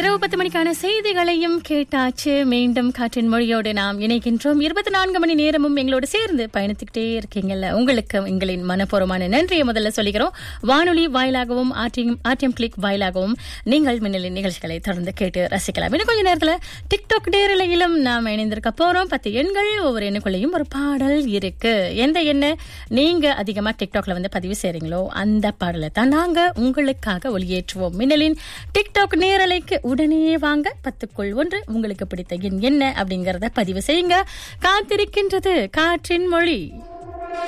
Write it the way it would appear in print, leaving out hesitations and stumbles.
இரவு 10 மணிக்கான செய்திகளையும் கேட்டாச்சு. மீண்டும் காற்றின் மொழியோடு நாம் இணைக்கின்றோம். 24 மணி நேரமும் எங்களோடு சேர்ந்து பயணித்துக்கிட்டே இருக்கீங்கல்ல, உங்களுக்கு எங்களின் மனப்பூர்வமான நன்றியை முதல்ல சொல்லிக்கிறோம். வானொலி வாயிலாகவும் ஆர்டிஎம் கிளிக் வாயிலாகவும் நீங்கள் மின்னலின் நிகழ்ச்சிகளை தொடர்ந்து கேட்டு ரசிக்கலாம். இன்னும் கொஞ்ச நேரத்துல டிக்டாக் நேரலையிலும் நாம் இணைந்திருக்க போறோம். 10 எண்கள், ஒவ்வொரு எண்ணுக்குள்ளேயும் ஒரு பாடல் இருக்கு. எந்த எண்ணை நீங்க அதிகமா டிக்டாக்ல பதிவு செய்றீங்களோ அந்த பாடலை தான் நாங்க உங்களுக்காக ஒளியேற்றுவோம். மின்னலின் டிக்டாக் நேரலைக்கு உடனே வாங்க. 10க்குள் 1 உங்களுக்கு பிடித்த எண் என்ன அப்படிங்கறத பதிவு செய்யுங்க. காத்திருக்கின்றது காற்றின் மொழி.